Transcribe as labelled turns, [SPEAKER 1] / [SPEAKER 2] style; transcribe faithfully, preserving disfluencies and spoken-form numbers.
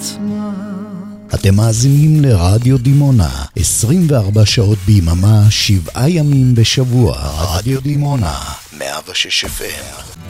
[SPEAKER 1] עצמה.
[SPEAKER 2] אתם מאזינים לרדיו דימונה, עשרים וארבע שעות ביממה, שבעה ימים בשבוע. רדיו דימונה, מאה ושש אף אם.